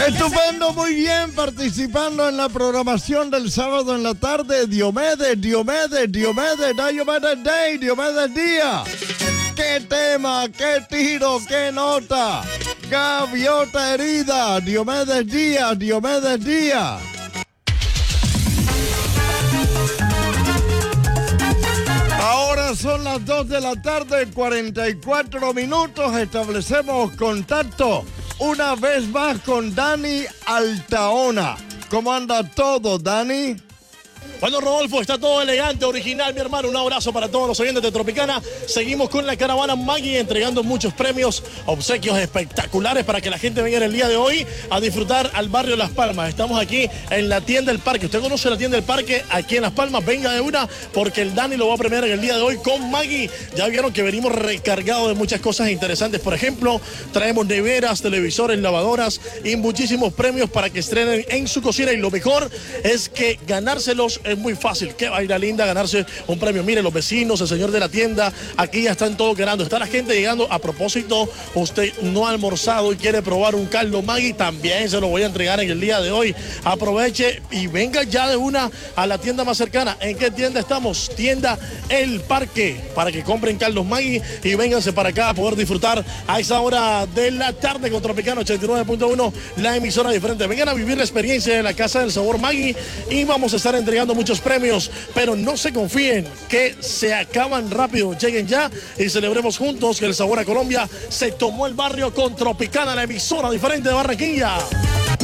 Estupendo, muy bien, participando en la programación del sábado en la tarde. Diomedes Day, Diomedes Día. ¡Qué tema, qué tiro, qué nota! Gaviota herida, Diomedes Día. Ahora son las 2 de la tarde, 44 minutos. Establecemos contacto una vez más con Dani Altaona. ¿Cómo anda todo, Dani? Bueno, Rodolfo, está todo elegante, original, mi hermano. Un abrazo para todos los oyentes de Tropicana. Seguimos con la caravana Maggi entregando muchos premios, obsequios espectaculares para que la gente venga en el día de hoy a disfrutar al barrio Las Palmas. Estamos aquí en la tienda del parque. ¿Usted conoce la tienda del parque aquí en Las Palmas? Venga de una, porque el Dani lo va a premiar en el día de hoy con Maggi. Ya vieron que venimos recargados de muchas cosas interesantes. Por ejemplo, traemos neveras, televisores, lavadoras y muchísimos premios para que estrenen en su cocina. Y lo mejor es que ganárselos es muy fácil. Qué vaina linda ganarse un premio. Mire, los vecinos, el señor de la tienda, aquí ya están todos ganando. Está la gente llegando. A propósito, usted no ha almorzado y quiere probar un caldo Maggi, también se lo voy a entregar en el día de hoy. Aproveche y venga ya de una a la tienda más cercana. ¿En qué tienda estamos? Tienda El Parque, para que compren caldos Maggi y vénganse para acá a poder disfrutar a esa hora de la tarde con Tropicana 89.1, la emisora diferente. Vengan a vivir la experiencia de la Casa del Sabor Maggi y vamos a estar entregando muchos premios, pero no se confíen que se acaban rápido. Lleguen ya y celebremos juntos que el sabor a Colombia se tomó el barrio con Tropicana, la emisora diferente de Barranquilla.